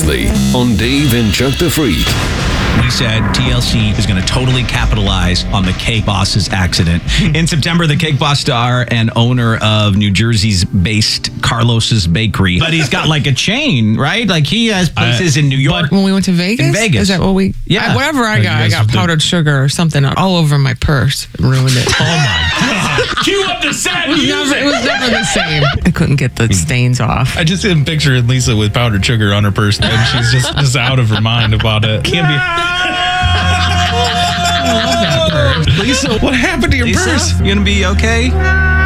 previously on Dave and Chuck the Freak. We said TLC is going to totally capitalize on the Cake Boss's accident. In September, the Cake Boss star and owner of New Jersey's based Carlos's Bakery. But he's got like a chain, right? Like he has places in New York. When we went to Vegas? In Vegas. Is that what we... Yeah. Whatever I got powdered sugar or something all over my purse. Ruined it. Oh my God. Cue up the sad music. It was never the same. I couldn't get the stains off. I just didn't picture Lisa with powdered sugar on her purse, and she's just out of her mind about it. Can't be. I love that purse. Lisa, what happened to your purse? You gonna be okay? Oh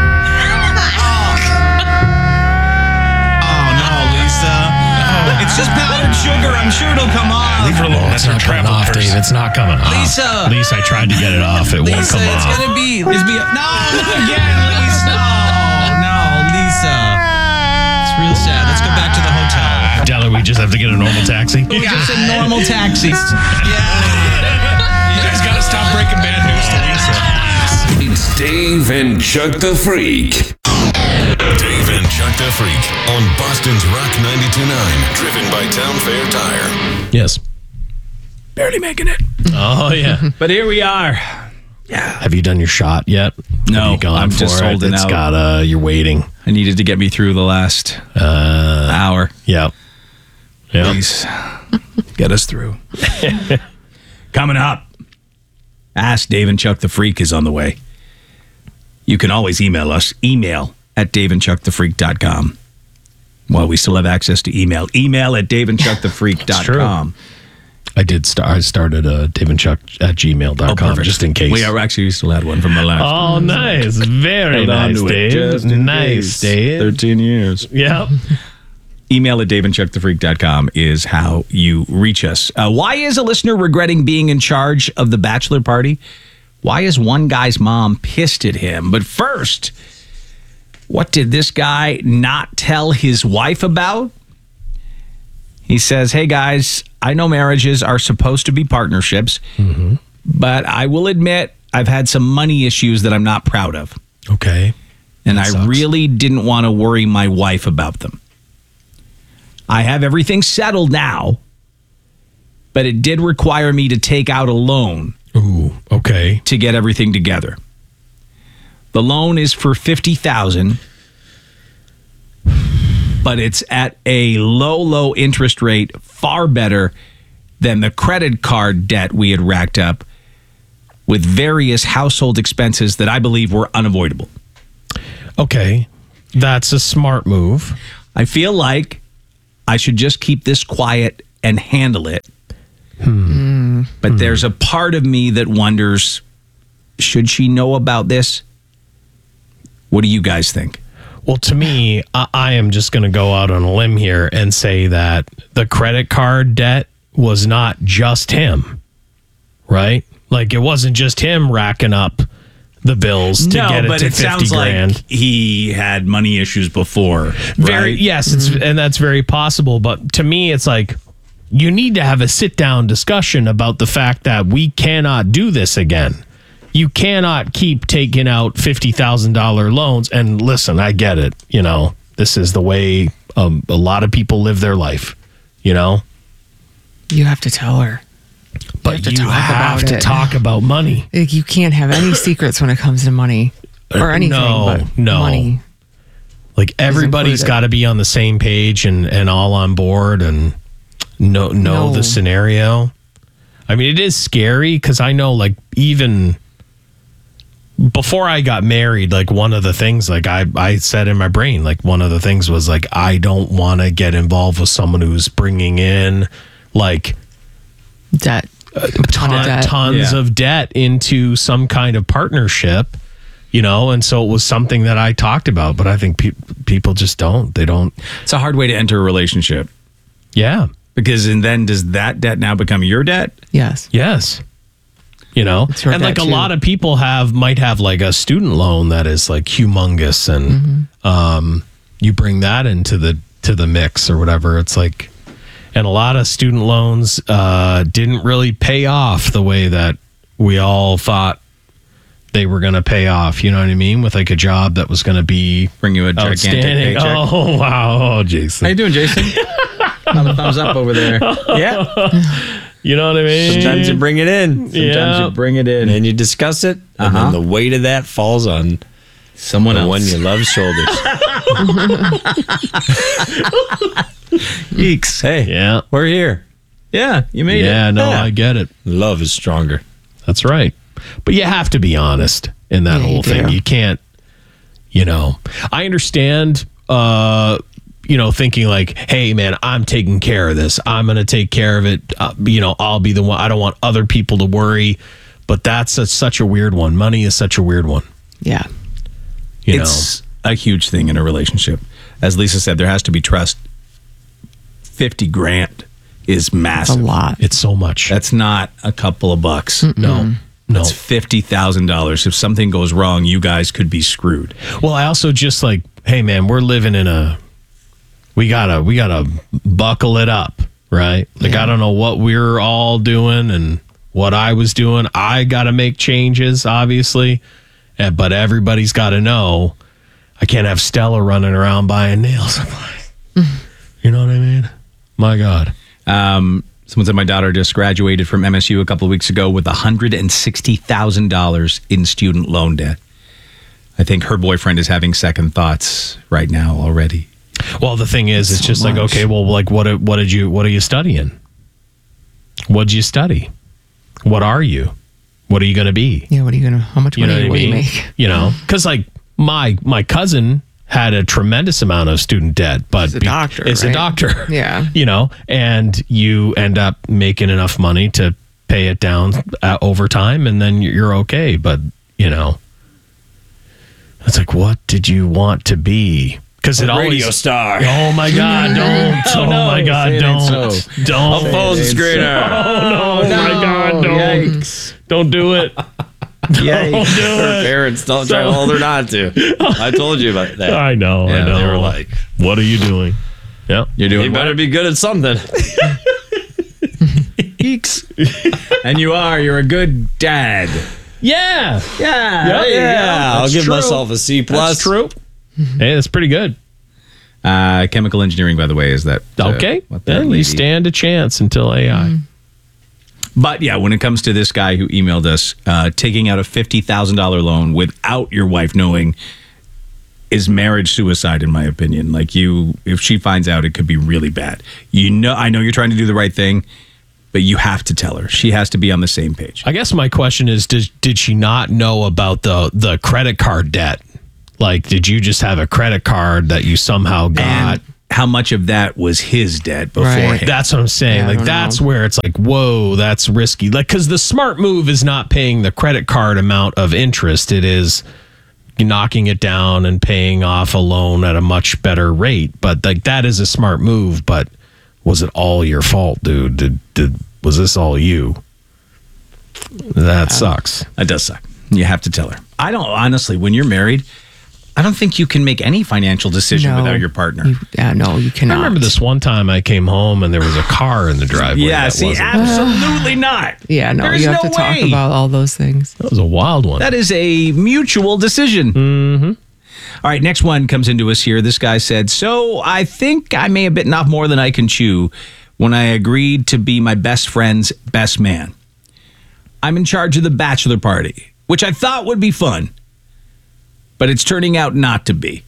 no, Lisa. No. It's just powdered sugar. I'm sure it'll come off. Leave her alone. That's her travel off, purse. Dave. It's not coming off. Lisa. Lisa, I tried to get it off. It won't Lisa, come it's off. gonna be. No, not again, Lisa. No, Lisa. It's real sad. Let's go back to the hotel. Tell her we just have to get a normal taxi. Just a normal taxi. Yeah. You guys gotta stop breaking bad news to Lisa. It's Dave and Chuck the Freak. Dave and Chuck the Freak on Boston's Rock 92.9. Driven by Town Fair Tire. Yes. Barely making it. Oh, yeah. But here we are. Yeah. Have you done your shot yet? No, Have you gone I'm for just it? holding It's out. got, you're waiting. I needed to get me through the last hour. Yep. Yep. Please get us through. Coming up, Ask Dave and Chuck the Freak is on the way. You can always email us. Email at daveandchuckthefreak.com. While we still have access to email. Email at daveandchuckthefreak.com. I started Dave and Chuck at gmail.com just in case. We still had one from the last. Oh, nice. Very nice, Dave. Nice, Dave. 13 years. Yep. Email at daveandchuckthefreak.com is how you reach us. Why is a listener regretting being in charge of the bachelor party? Why is one guy's mom pissed at him? But first, what did this guy not tell his wife about? He says, hey guys, I know marriages are supposed to be partnerships, but I will admit I've had some money issues that I'm not proud of. Okay. And That I sucks. really didn't want to worry my wife about them. I have everything settled now, but it did require me to take out a loan Ooh, okay. to get everything together. The loan is for $50,000, but it's at a low interest rate, far better than the credit card debt we had racked up with various household expenses that I believe were unavoidable. Okay. That's a smart move. I feel like I should just keep this quiet and handle it. But there's a part of me that wonders, should she know about this? What do you guys think? Well, to me, I am just going to go out on a limb here and say that the credit card debt was not just him, right? Like it wasn't just him racking up the bills to get it to 50 grand. Like he had money issues before. Right? Yes, and that's very possible. But to me, it's like you need to have a sit down discussion about the fact that we cannot do this again. You cannot keep taking out $50,000 loans. And listen, I get it. You know, this is the way a lot of people live their life, you know? You have to tell her. But you have to talk about money. Like, you can't have any secrets when it comes to money or anything. but money. Like everybody's got to be on the same page and all on board and know the scenario. I mean, it is scary because I know, like, even before I got married, like one of the things, like I said in my brain, like one of the things was like, I don't want to get involved with someone who's bringing in like Debt. tons of debt into some kind of partnership, you know? And so it was something that I talked about, but I think people just don't. They don't. It's a hard way to enter a relationship. Yeah. Because and then does that debt now become your debt? Yes. Yes. You know, It's your and like debt a too. lot of people might have like a student loan that is like humongous, and you bring that into the mix or whatever. It's like, and a lot of student loans didn't really pay off the way that we all thought they were going to pay off. You know what I mean? With like a job that was going to be Bring you a gigantic outstanding. paycheck. Oh wow, Jason. How you doing, Jason? thumbs up over there. Yeah. You know what I mean? Sometimes you bring it in. Sometimes you bring it in. And then you discuss it. And then the weight of that falls on Someone the else. one you love's shoulders. Eeks. Hey, Yeah. we're here. Yeah, you made it. Yeah, no, I get it. Love is stronger. That's right. But you have to be honest in that Yeah, whole you thing. do. You can't, I understand, thinking like, hey, man, I'm taking care of this. I'm going to take care of it. I'll be the one. I don't want other people to worry. But that's such a weird one. Money is such a weird one. Yeah. It's a huge thing in a relationship. As Lisa said, there has to be trust. 50 grand is That's a massive. lot. It's so much. That's not a couple of bucks. No. It's $50,000. If something goes wrong, you guys could be screwed. Well, I also just like, hey, man, we're living in we gotta buckle it up, right? Like, I don't know what we're all doing and what I was doing. I got to make changes, obviously. But everybody's got to know I can't have Stella running around buying nail supplies. You know what I mean? My God. Someone said my daughter just graduated from MSU a couple of weeks ago with $160,000 in student loan debt. I think her boyfriend is having second thoughts right now already. Well, the thing is, it's So just like, much. okay, well, like, what are you studying? What'd you study? What are you? What are you going to be? Yeah. How much You know money what I will you mean? make? Because like my cousin had a tremendous amount of student debt, but He's a doctor, It's a right? doctor. Yeah. And you end up making enough money to pay it down over time, and then you're okay. But it's like, what did you want to be? Because it always Radio star. Oh my God! Don't! Oh my God! say it ain't Don't! so. Don't! Phone screener. Oh my God! Don't! Don't do it! Don't do Her it! parents don't try to hold her not to. I told you about that. I know. I know. They were like, "What are you doing?" Yeah. You're you doing better be good at something. Eeks. And you are. You're a good dad. Yeah. Yeah. I'll That's give true. myself a C+. That's true. Hey, that's pretty good. Chemical engineering, by the way, is that Okay. what that Then you lady- stand a chance until AI. But yeah, when it comes to this guy who emailed us, taking out a $50,000 loan without your wife knowing is marriage suicide, in my opinion. Like if she finds out, it could be really bad. I know you're trying to do the right thing, but you have to tell her. She has to be on the same page. I guess my question is, did she not know about the credit card debt? Like, did you just have a credit card that you somehow got? And how much of that was his debt beforehand? Right. That's what I'm saying. Yeah, I like, don't that's know. where it's like, whoa, that's risky. Like, because the smart move is not paying the credit card amount of interest. It is knocking it down and paying off a loan at a much better rate. But like, that is a smart move. But was it all your fault, dude? Was this all you? That sucks. That does suck. You have to tell her. I don't, honestly, when you're married, I don't think you can make any financial decision No. without your partner. No, you I cannot. remember this one time I came home and there was a car in the driveway. Yeah, that see, wasn't- absolutely not. Yeah, no, There's you have no to talk way. about all those things. that was a wild one. That is a mutual decision. Mm-hmm. All right, next one comes into us here. This guy said, so I think I may have bitten off more than I can chew when I agreed to be my best friend's best man. I'm in charge of the bachelor party, which I thought would be fun, but it's turning out not to be.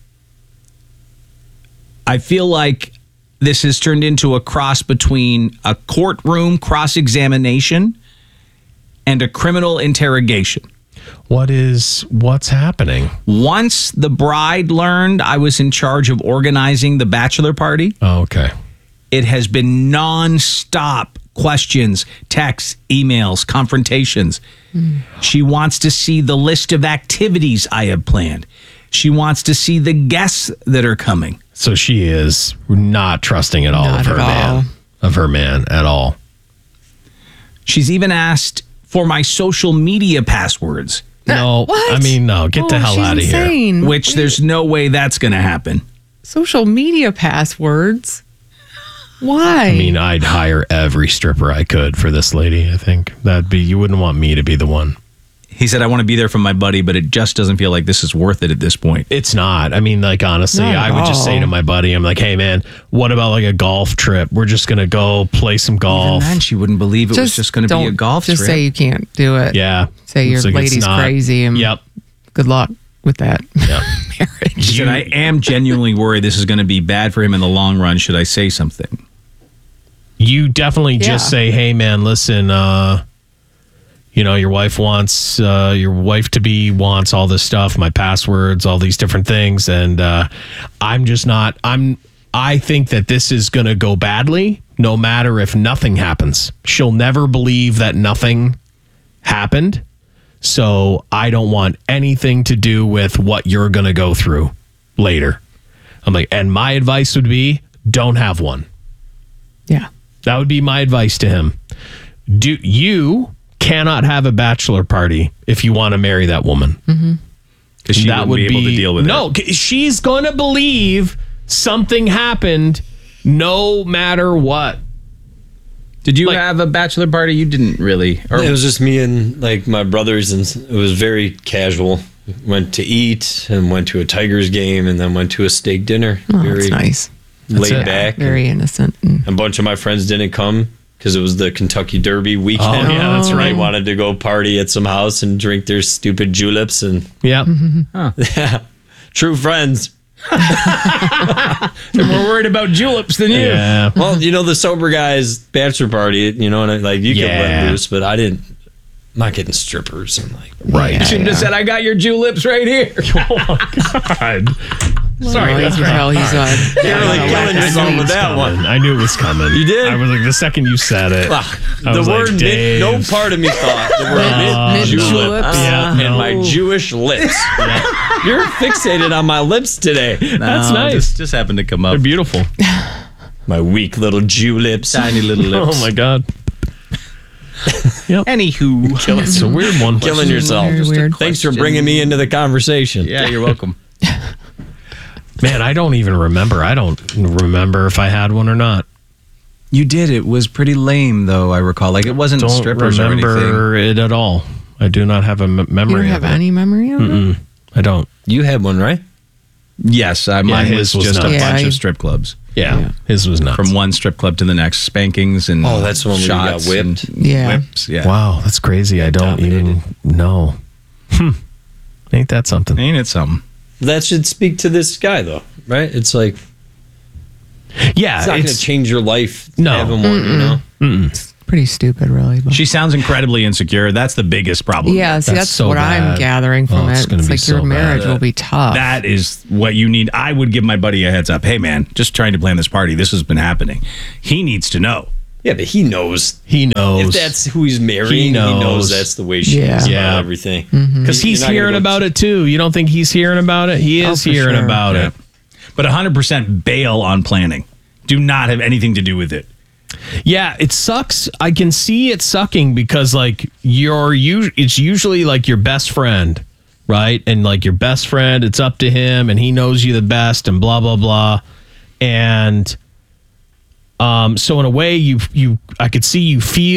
I feel like this has turned into a cross between a courtroom cross-examination and a criminal interrogation. What's happening? Once the bride learned I was in charge of organizing the bachelor party, Oh, okay. it has been nonstop questions, texts, emails, confrontations. She wants to see the list of activities I have planned. She wants to see the guests that are coming. So she is not trusting at all Not of her at all. man. Of her man at all. She's even asked for my social media passwords, No, What? I mean, no. Get the hell she's out of here. insane. which there's no way that's going to happen. Social media passwords. Why? I mean, I'd hire every stripper I could for this lady. I think you wouldn't want me to be the one. He said, I want to be there for my buddy, but it just doesn't feel like this is worth it at this point. It's not. I mean, like, honestly, Not at I would just say all. to my buddy, I'm like, hey, man, what about like a golf trip? We're just going to go play some Even golf. then, she wouldn't believe it was just going to be a don't- golf Just trip. say you can't do it. Yeah. Say your It's like, it's lady's not- crazy and Yep. good luck with that Yep. marriage. She said, I am genuinely worried this is going to be bad for him in the long run. Should I say something? You definitely just Yeah. say, hey, man, listen, your wife wants all this stuff, my passwords, all these different things. And I think that this is going to go badly no matter if nothing happens. She'll never believe that nothing happened. So I don't want anything to do with what you're going to go through later. I'm like, and my advice would be don't have one. Yeah. That would be my advice to him. You cannot have a bachelor party if you want to marry that woman. Because she That wouldn't be able to deal with it. No, she's going to believe something happened no matter what. Did you Like- have a bachelor party? You didn't really. Or It was just me and like my brothers, and it was very casual. Went to eat and went to a Tigers game, and then went to a steak dinner. Oh, very that's nice. laid it. back. Very innocent. And A bunch of my friends didn't come because it was the Kentucky Derby weekend. Oh, yeah, that's right. They wanted to go party at some house and drink their stupid juleps, and Yeah. true friends. They're more worried about juleps than you. Yeah. Well, the sober guys bachelor party, and like you can Yeah. let loose, but I didn't. I'm not getting strippers and like. Right. Yeah, You shouldn't have said, I got your juleps right here. God. Sorry. you can tell he's You're really killing yourself with that one. I knew it was coming. You did? I was like, the second you said it. I The was word like, mint, no Dave. part of me thought the word Mint mint julep juleps. Yeah, and no. my Jewish lips. You're fixated on my lips today. That's nice. Just happened to come up. They're beautiful. My weak little Jew lips. Tiny little lips. Oh my God. Anywho. It's a weird one. Killing yourself. Very weird. Thanks for bringing me into the conversation. Yeah, you're welcome. Man, I don't even remember. I don't remember if I had one or not. You did. It was pretty lame, though, I recall. Like, it wasn't Don't strippers or anything. remember it at all. I do not have a You memory don't have of it. any memory of it? I don't. You had one, right? Yes, mine his was was just nuts. a Yeah, bunch I- of strip clubs. Yeah, his was nuts. From one strip club to the next, spankings and Oh, that's the one where you got shots whipped? and Yeah. whips. Yeah. Wow, that's crazy. I don't even know. Ain't that something? Ain't it something? That should speak to this guy, though, right? It's like, Yeah, it's not going to change your life. No. Having one, It's pretty stupid, really. But She sounds incredibly insecure. That's the biggest problem. yeah, see, That's that's so what bad. I'm gathering from Oh, it's it. gonna It's be like your so marriage bad. will be tough. That is what you need. I would give my buddy a heads up. Hey, man, just trying to plan this party. This has been happening. He needs to know. Yeah, but he knows. He knows. If that's who he's marrying, He he knows, knows. that's the way she Yeah. is Yeah. about everything. because he's You're not gonna hearing go about it too. You don't think he's hearing about it? He is for hearing sure. about it. But 100% bail on planning. Do not have anything to do with it. Yeah, it sucks. I can see it sucking because like it's usually like your best friend, right? And like your best friend, it's up to him and he knows you the best and blah blah blah. And so in a way I could see you feel